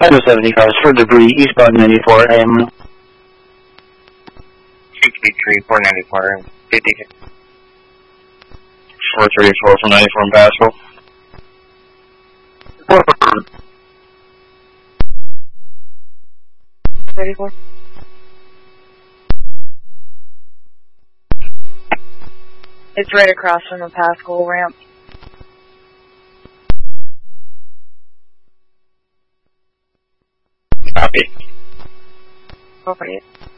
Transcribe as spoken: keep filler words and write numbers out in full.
two seventy cars for debris, eastbound ninety-four, I am three three three, four ninety-four, fifty-six. four thirty-four from ninety-four in Pascal. thirty-four. It's right across from the Pascal ramp. Copy. four forty-eight.